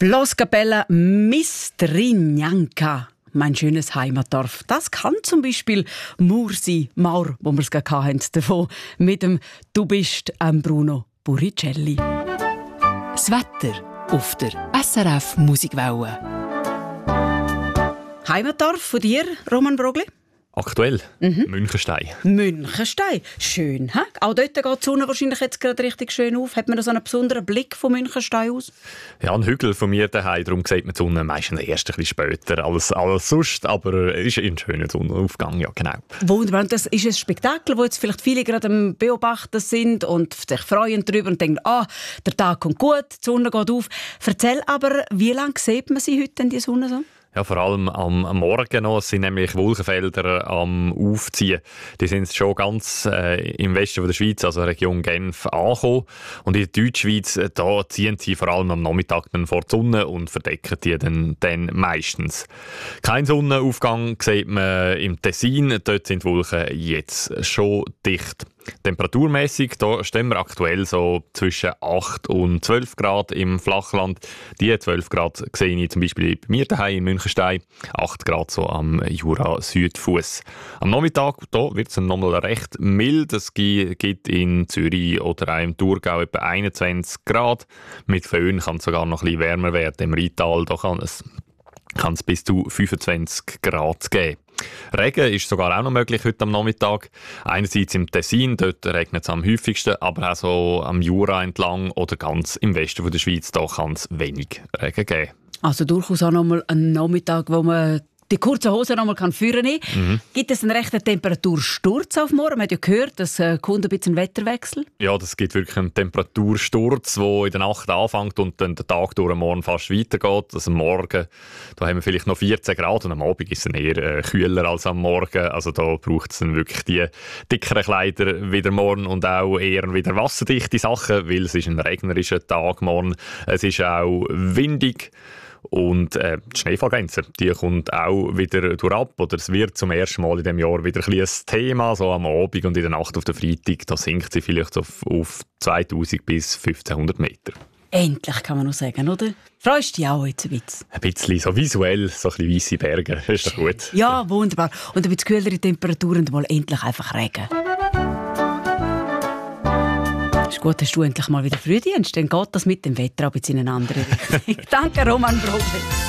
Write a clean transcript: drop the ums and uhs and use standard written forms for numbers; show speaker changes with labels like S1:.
S1: Bloskapelle Mistrignanka, mein schönes Heimatdorf. Das kann zum Beispiel Mur sein, Maur, wo wir es gerade hatten, davon mit dem «Du bist ein Bruno Buricelli».
S2: Das Wetter auf der SRF Musikwelle.
S1: Heimatdorf von dir, Roman Brogli?
S3: Aktuell, Münchenstein.
S1: Münchenstein, schön. He? Auch dort geht die Sonne wahrscheinlich jetzt gerade richtig schön auf. Hat man da so einen besonderen Blick von Münchenstein aus?
S3: Ja, ein Hügel von mir daheim, darum sieht man die Sonne meistens erst ein bisschen später als sonst, aber es ist ein schöner Sonnenaufgang, ja genau.
S1: Wunderbar, und das ist ein Spektakel, wo jetzt vielleicht viele gerade am Beobachten sind und sich freuen darüber und denken, der Tag kommt gut, die Sonne geht auf. Erzähl aber, wie lange sieht man sie heute, die Sonne so?
S3: Ja, vor allem am Morgen noch. Es sind nämlich Wolkenfelder am Aufziehen. Die sind schon ganz im Westen der Schweiz, also Region Genf, angekommen. Und in der Deutschschweiz, da ziehen sie vor allem am Nachmittag dann vor die Sonne und verdecken die dann meistens. Kein Sonnenaufgang sieht man im Tessin. Dort sind die Wolken jetzt schon dicht. Temperaturmäßig, da stehen wir aktuell so zwischen 8 und 12 Grad im Flachland. Die 12 Grad sehe ich zum Beispiel bei mir daheim in Münchenstein, 8 Grad so am Jura-Südfuss. Am Nachmittag wird es nochmal recht mild. Es gibt in Zürich oder auch im Thurgau etwa 21 Grad. Mit Föhn kann es sogar noch ein bisschen wärmer werden. Im Rheintal da kann es bis zu 25 Grad geben. Regen ist sogar auch noch möglich heute am Nachmittag. Einerseits im Tessin, dort regnet es am häufigsten, aber auch so am Jura entlang oder ganz im Westen der Schweiz, da kann es wenig Regen geben.
S1: Also durchaus auch noch mal einen Nachmittag, wo man die kurzen Hosen noch mal führen kann. Gibt es einen rechten Temperatursturz auf morgen? Man hat ja gehört, es kommt ein bisschen Wetterwechsel.
S3: Ja, das gibt wirklich einen Temperatursturz, der in der Nacht anfängt und dann den Tag durch morgen fast weitergeht. Also am Morgen da haben wir vielleicht noch 14 Grad und am Abend ist es eher kühler als am Morgen. Also da braucht es dann wirklich die dickeren Kleider wieder morgen und auch eher wieder wasserdichte Sachen, weil es ist ein regnerischer Tag morgen. Es ist auch windig. Und die Schneefallgrenze, die kommt auch wieder durchab. Oder es wird zum ersten Mal in diesem Jahr wieder ein Thema, so am Abend und in der Nacht auf den Freitag. Da sinkt sie vielleicht auf 2000 bis 1500 Meter.
S1: Endlich, kann man noch sagen, oder? Freust du dich auch jetzt ein bisschen?
S3: Ein bisschen, so visuell, so ein bisschen weisse Berge. Das ist doch gut.
S1: Ja, wunderbar. Und ein bisschen kühlere Temperaturen und mal endlich einfach Regen. Ist gut, hast du endlich mal wieder Frühdienst. Dann geht das mit dem Wetter aber in eine andere Richtung. Danke, Roman Brogli.